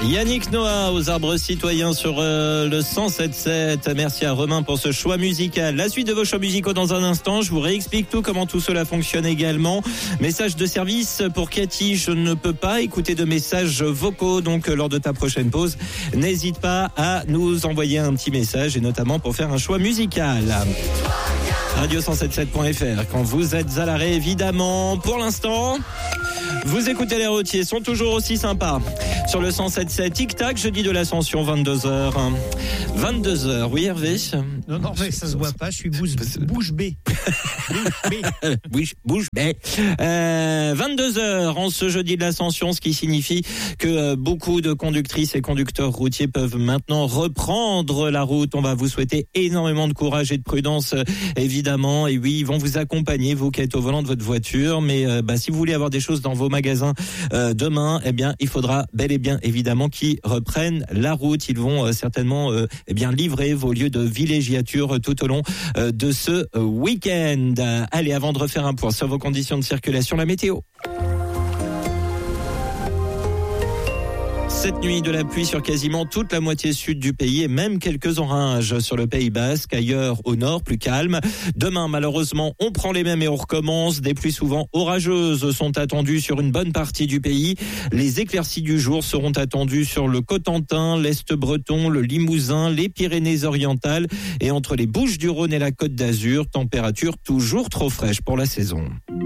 Yannick Noah aux arbres citoyens sur le 107.7. Merci à Romain pour ce choix musical. La suite de vos choix musicaux dans un instant. Je vous réexplique tout, comment tout cela fonctionne également. Message de service pour Cathy. Je ne peux pas écouter de messages vocaux. Donc, lors de ta prochaine pause, n'hésite pas à nous envoyer un petit message et notamment pour faire un choix musical. Radio177.fr. Quand vous êtes à l'arrêt, évidemment. Pour l'instant, vous écoutez les routiers, sont toujours aussi sympas. Sur le 107.7, tic-tac, jeudi de l'Ascension, 22h. 22h, oui Hervé? Non, mais ça se voit pas, je suis bouche bée. Bouche bée. 22h en ce jeudi de l'Ascension, ce qui signifie que beaucoup de conductrices et conducteurs routiers peuvent maintenant reprendre la route. On va vous souhaiter énormément de courage et de prudence, évidemment. Et oui, ils vont vous accompagner, vous qui êtes au volant de votre voiture. Mais si vous voulez avoir des choses dans vos magasins demain, eh bien, il faudra bel et bien évidemment qu'ils reprennent la route. Ils vont certainement livrer vos lieux de villégiature tout au long de ce week-end. Allez, avant de refaire un point sur vos conditions de circulation, la météo. Cette nuit, de la pluie sur quasiment toute la moitié sud du pays et même quelques orages sur le Pays Basque. Ailleurs, au nord, plus calme. Demain, malheureusement, on prend les mêmes et on recommence. Des pluies souvent orageuses sont attendues sur une bonne partie du pays. Les éclaircies du jour seront attendues sur le Cotentin, l'Est breton, le Limousin, les Pyrénées-Orientales et entre les Bouches-du-Rhône et la Côte d'Azur. Température toujours trop fraîche pour la saison.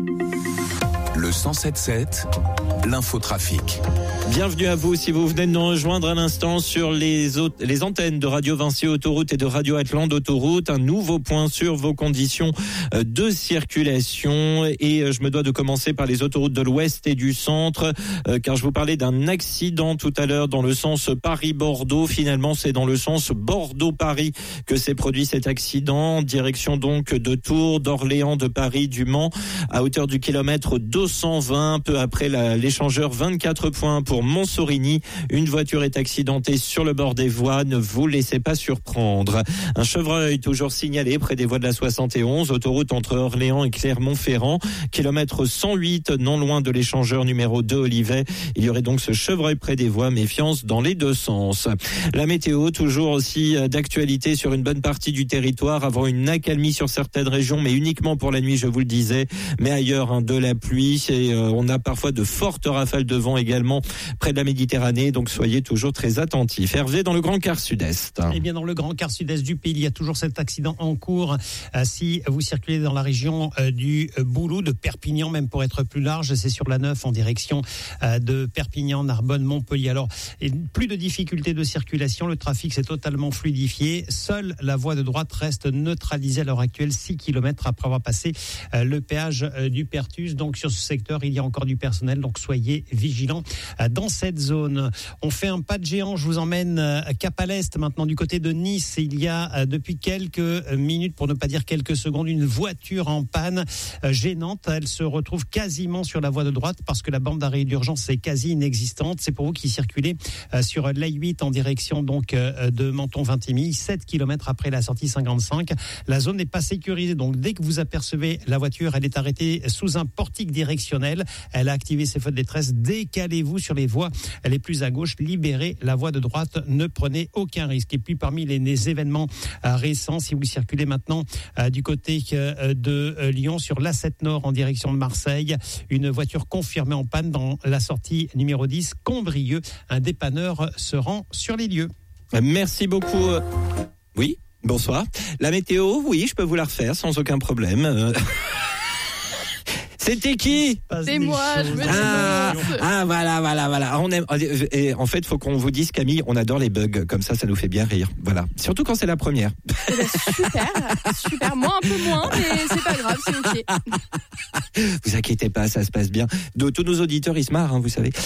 Le 107.7, l'infotrafic. Bienvenue à vous si vous venez de nous rejoindre à l'instant sur les antennes de Radio Vinci Autoroute et de Radio Atlante Autoroute. Un nouveau point sur vos conditions de circulation. Et je me dois de commencer par les autoroutes de l'Ouest et du Centre, car je vous parlais d'un accident tout à l'heure dans le sens Paris-Bordeaux. Finalement, c'est dans le sens Bordeaux-Paris que s'est produit cet accident. Direction donc de Tours, d'Orléans, de Paris, du Mans, à hauteur du kilomètre 220, peu après l'échangeur 24 points pour Montsorigny. Une voiture est accidentée sur le bord des voies. Ne vous laissez pas surprendre. Un chevreuil toujours signalé près des voies de la 71, autoroute entre Orléans et Clermont-Ferrand, kilomètre 108, non loin de l'échangeur numéro 2 Olivet. Il y aurait donc ce chevreuil près des voies. Méfiance dans les deux sens. La météo, toujours aussi d'actualité sur une bonne partie du territoire, avant une accalmie sur certaines régions, mais uniquement pour la nuit, je vous le disais. Mais ailleurs, de la pluie et on a parfois de fortes rafales de vent également près de la Méditerranée, donc soyez toujours très attentifs. Hervé, dans le Grand Quart Sud-Est. Eh bien, dans le Grand Quart Sud-Est du pays, il y a toujours cet accident en cours. Si vous circulez dans la région du Boulou, de Perpignan, même pour être plus large, c'est sur la 9 en direction de Perpignan, Narbonne, Montpellier. Alors, plus de difficultés de circulation, le trafic s'est totalement fluidifié. Seule la voie de droite reste neutralisée à l'heure actuelle, 6 km après avoir passé le péage du Pertus. Donc, sur ce secteur, il y a encore du personnel, donc soyez vigilants dans cette zone. On fait un pas de géant, je vous emmène cap à l'est, maintenant du côté de Nice. Il y a depuis quelques minutes, pour ne pas dire quelques secondes, une voiture en panne gênante. Elle se retrouve quasiment sur la voie de droite parce que la bande d'arrêt d'urgence est quasi inexistante. C'est pour vous qui circulez sur l'A8 en direction donc de Menton-Vintimille, 7 km après la sortie 55. La zone n'est pas sécurisée, donc dès que vous apercevez la voiture, elle est arrêtée sous un portique directionnel. Elle a activé ses feux de détresse. Décalez-vous sur les voies les plus à gauche, libérez la voie de droite, ne prenez aucun risque. Et puis parmi les événements récents, si vous circulez maintenant du côté de Lyon sur l'A7 Nord en direction de Marseille, une voiture confirmée en panne dans la sortie numéro 10 Combrieux. Un dépanneur se rend sur les lieux. Merci beaucoup. Oui, bonsoir. La météo, oui, je peux vous la refaire sans aucun problème. C'était qui? C'est moi, je me dis voilà. On aime, et en fait, faut qu'on vous dise, Camille, on adore les bugs. Comme ça nous fait bien rire. Voilà. Surtout quand c'est la première. Super. Moi, un peu moins, mais c'est pas grave, c'est ok. Vous inquiétez pas, ça se passe bien. Tous nos auditeurs, ils se marrent, vous savez.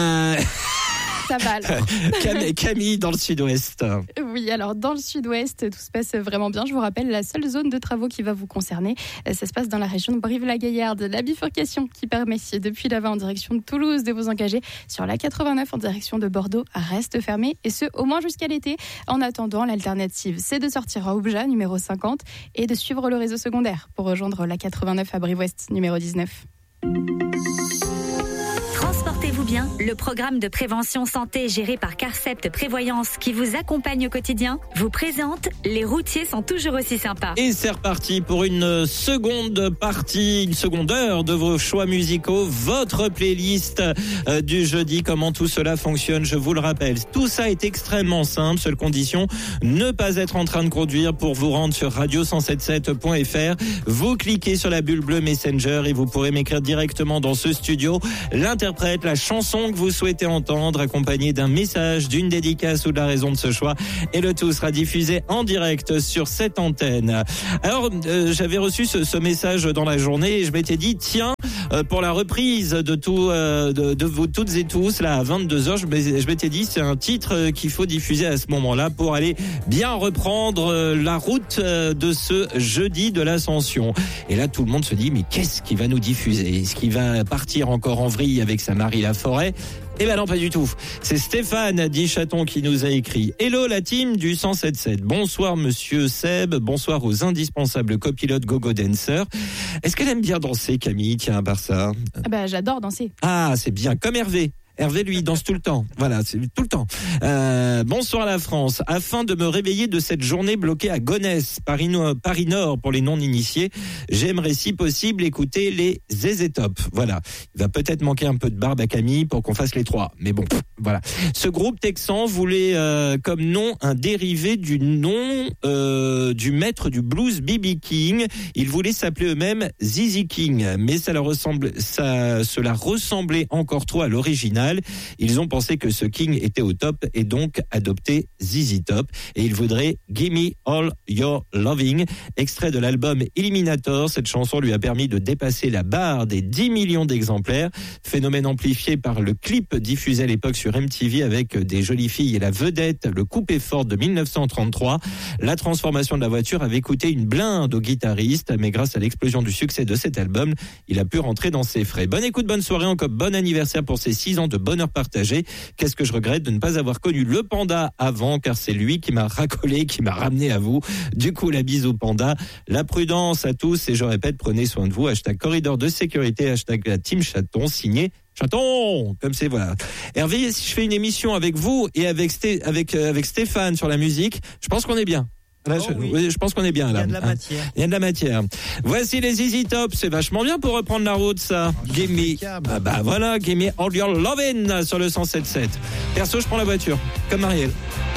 Ça va alors. Camille, dans le sud-ouest. Oui, alors dans le sud-ouest, tout se passe vraiment bien. Je vous rappelle, la seule zone de travaux qui va vous concerner, ça se passe dans la région de Brive-la-Gaillarde. La bifurcation qui permet, depuis là-bas en direction de Toulouse, de vous engager sur la 89 en direction de Bordeaux reste fermée, et ce, au moins jusqu'à l'été. En attendant, l'alternative, c'est de sortir à Aubja, numéro 50, et de suivre le réseau secondaire pour rejoindre la 89 à Brive-Ouest, numéro 19. Transportez-vous bien Quotidien, le programme de prévention santé géré par Carcept Prévoyance qui vous accompagne au quotidien, vous présente Les routiers sont toujours aussi sympas. Et c'est reparti pour une seconde heure de vos choix musicaux, votre playlist du jeudi. Comment tout cela fonctionne, je vous le rappelle. Tout ça est extrêmement simple, seule condition, ne pas être en train de conduire. Pour vous rendre sur radio177.fr, vous cliquez sur la bulle bleue Messenger et vous pourrez m'écrire directement dans ce studio l'interprète, la chanson que vous souhaitez entendre, accompagnée d'un message, d'une dédicace ou de la raison de ce choix. Et le tout sera diffusé en direct sur cette antenne. Alors, j'avais reçu ce message dans la journée et je m'étais dit, tiens, pour la reprise de vous toutes et tous, là, à 22h, je m'étais dit, c'est un titre qu'il faut diffuser à ce moment-là pour aller bien reprendre la route de ce jeudi de l'Ascension. Et là, tout le monde se dit, mais qu'est-ce qu'il va nous diffuser? Est-ce qu'il va partir encore en vrille avec sa Marie Laforêt? Eh ben non, pas du tout. C'est Stéphane dit Chaton qui nous a écrit. Hello la team du 107.7. Bonsoir monsieur Seb, bonsoir aux indispensables copilotes Gogo Dancer. Est-ce qu'elle aime bien danser, Camille? Tiens, à part ça. Ah bah, j'adore danser. Ah, c'est bien, comme Hervé. Hervé, lui, il danse tout le temps. Voilà, c'est tout le temps. Bonsoir la France. Afin de me réveiller de cette journée bloquée à Gonesse, Paris Nord pour les non-initiés, j'aimerais si possible écouter les ZZ Top. Voilà. Il va peut-être manquer un peu de barbe à Camille pour qu'on fasse les trois. Mais bon, voilà. Ce groupe texan voulait comme nom un dérivé du nom du maître du blues B.B. King. Ils voulaient s'appeler eux-mêmes ZZ King. Mais cela ressemblait encore trop à l'original. Ils ont pensé que ce King était au top et donc adopté ZZ Top. Et ils voudraient Gimme All Your Loving, extrait de l'album Eliminator. Cette chanson lui a permis de dépasser la barre des 10 millions d'exemplaires. Phénomène amplifié par le clip diffusé à l'époque sur MTV avec des jolies filles et la vedette, le coupé fort de 1933. La transformation de la voiture avait coûté une blinde au guitariste, mais grâce à l'explosion du succès de cet album, il a pu rentrer dans ses frais. Bonne écoute, bonne soirée, encore bon anniversaire pour ses 6 ans de bonheur partagé. Qu'est-ce que je regrette de ne pas avoir connu le panda avant, car c'est lui qui m'a racolé, qui m'a ramené à vous. Du coup, la bise au panda. La prudence à tous et je répète, prenez soin de vous. Hashtag corridor de sécurité, hashtag la team Chaton, signé Chaton, comme c'est, voilà. Hervé, si je fais une émission avec vous et avec Stéphane sur la musique, je pense qu'on est bien. Là, je pense qu'on est bien là. Il y a de la matière. Il y a de la matière. Voici les ZZ Top, c'est vachement bien pour reprendre la route ça. Gimme, voilà, Gimme All Your Lovin' sur le 107.7. Perso, je prends la voiture, comme Marielle.